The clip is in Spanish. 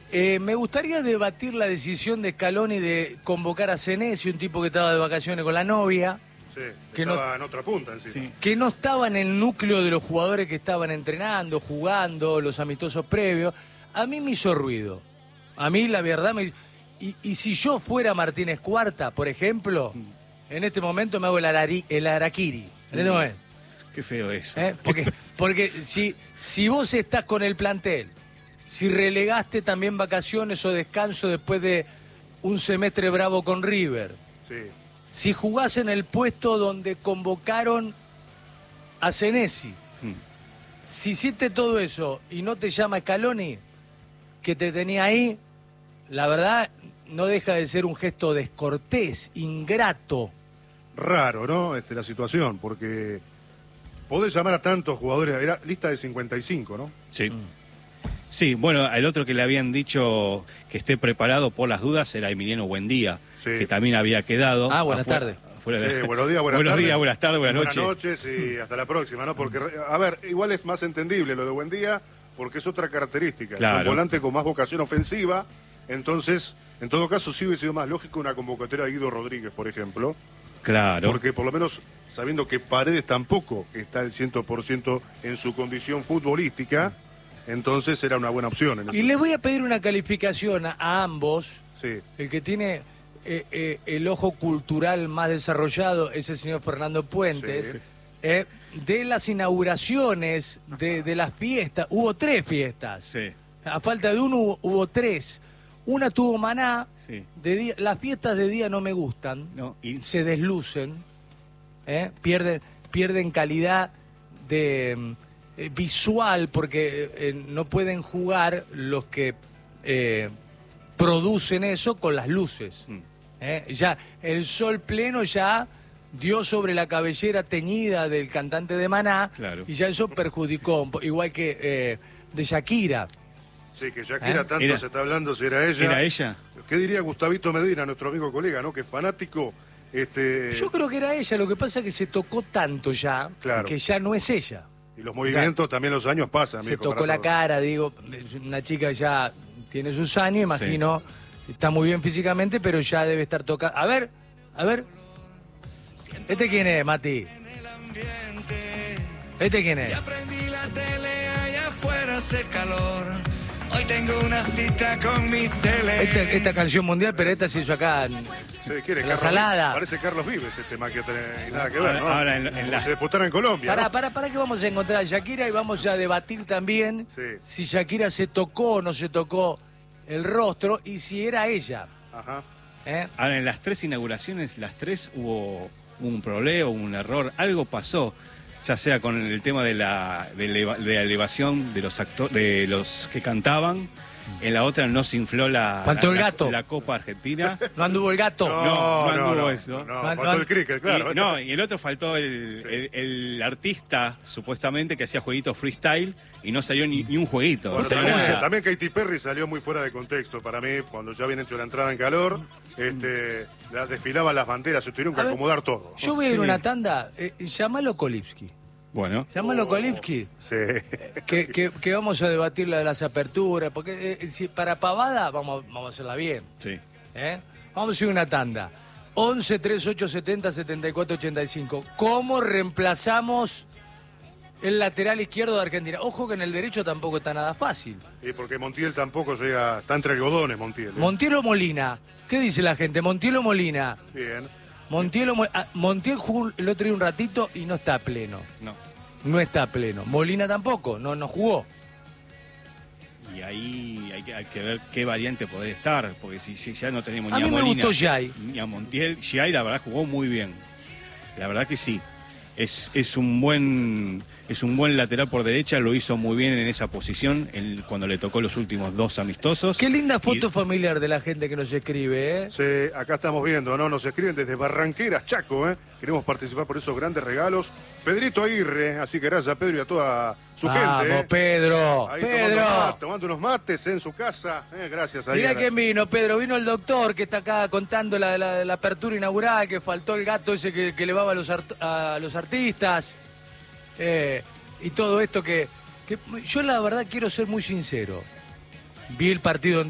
Me gustaría debatir la decisión de Scaloni de convocar a Senesi, un tipo que estaba de vacaciones con la novia. Sí, que estaba en otra punta encima. Sí. Que no estaba en el núcleo de los jugadores que estaban entrenando, jugando, los amistosos previos. A mí me hizo ruido. A mí, la verdad, y si yo fuera Martínez Cuarta, por ejemplo, en este momento me hago el harakiri. En este momento. Qué feo eso. Porque si vos estás con el plantel, si relegaste también vacaciones o descanso después de un semestre bravo con River, Sí. si jugás en el puesto donde convocaron a Senesi, si hiciste todo eso y no te llama Scaloni, que te tenía ahí, la verdad no deja de ser un gesto descortés, ingrato. Raro, ¿no? La situación, porque podés llamar a tantos jugadores, era lista de 55, ¿no? Sí. Sí, bueno, el otro que le habían dicho que esté preparado por las dudas era Emiliano Buendía, Sí. que también había quedado. Buenas tardes. Sí, buenos días, buenas buenos tardes. días, buenas tardes, buenas noches. Buenas noches y hasta la próxima, ¿no? Porque, a ver, igual es más entendible lo de Buendía, porque es otra característica. Claro. Es un volante con más vocación ofensiva, entonces, en todo caso, sí hubiese sido más lógico una convocatoria de Guido Rodríguez, por ejemplo. Claro. Porque por lo menos, sabiendo que Paredes tampoco está al 100% en su condición futbolística, entonces era una buena opción. Y les voy a pedir una calificación a ambos. Sí. El que tiene el ojo cultural más desarrollado es el señor Fernando Puentes. Sí. De las inauguraciones, de las fiestas, hubo 3 fiestas. Sí. A falta de uno hubo 3. Una tuvo Maná. Sí. Las fiestas de día no me gustan. No, Se deslucen. Pierden calidad de visual porque no pueden jugar los que producen eso con las luces. Ya el sol pleno ya dio sobre la cabellera teñida del cantante de Maná. Claro. Y ya eso perjudicó, igual que de Shakira. Sí, que Shakira tanto se está hablando si era ella. ¿Era ella? ¿Qué diría Gustavito Medina, nuestro amigo colega, ¿no? Que es fanático. Yo creo que era ella, lo que pasa es que se tocó tanto ya, Claro. que ya no es ella. Y los movimientos también los años pasan, Se viejo, tocó para la todos. cara, digo, una chica ya tiene sus años, imagino, está muy bien físicamente, pero ya debe estar tocando. A ver, ¿este quién es, Mati? ¿Este quién es? Aprendí la tele, allá afuera hace calor. Hoy tengo una cita con mi cele. Esta canción mundial, pero esta se hizo acá en ¿Quiere la Salada. Parece Carlos Vives más que nada que ver, ¿no? Ahora en Como la... se disputara en Colombia, ¿no? Para que vamos a encontrar a Shakira y vamos a debatir también si Shakira se tocó o no se tocó el rostro y si era ella. Ajá. Ahora, en las 3 inauguraciones, las 3 hubo un problema, un error, algo pasó, ya sea con el tema de la elevación de los actores, de los que cantaban. En la otra no se infló la Copa Argentina. ¿No anduvo el gato? No anduvo eso. No, faltó el cricket, claro. Y el otro faltó el artista, supuestamente, que hacía jueguitos freestyle y no salió ni un jueguito. Bueno, O también Katy Perry salió muy fuera de contexto para mí, cuando ya habían hecho la entrada en calor, desfilaban las banderas, se tuvieron que acomodar todo. Yo voy a ir a una tanda, llámalo Kolipski. Bueno. Llámalo Kolipski. Sí. Que vamos a debatir la de las aperturas, porque si para pavada vamos a hacerla bien. Sí. Vamos a ir a una tanda. 11 38 70 74 85. ¿Cómo reemplazamos el lateral izquierdo de Argentina? Ojo que en el derecho tampoco está nada fácil. Y porque Montiel tampoco llega, está entre algodones Montiel. Montiel o Molina. ¿Qué dice la gente? Montiel o Molina. Bien. Montiel jugó el otro día un ratito y no está pleno. No está pleno. Molina tampoco, no jugó. Y ahí hay que ver qué variante podría estar, porque si ya no tenemos ni a mí Molina, me gustó Jai. ni a Montiel. Jai, la verdad, jugó muy bien. La verdad que sí. Es un buen lateral por derecha, lo hizo muy bien en esa posición cuando le tocó los últimos 2 amistosos. Qué linda foto familiar de la gente que nos escribe, ¿eh? Sí, acá estamos viendo, ¿no? Nos escriben desde Barranqueras, Chaco, ¿eh? Queremos participar por esos grandes regalos. Pedrito Aguirre, así que gracias a Pedro y a toda su gente, ¿eh? Pedro. Ahí Pedro. tomando unos mates en su casa, gracias a Mirá quién vino, Pedro. Vino el doctor que está acá contando la apertura inaugural, que faltó el gato ese que elevaba a los artistas. Y todo esto que yo la verdad quiero ser muy sincero. Vi el partido en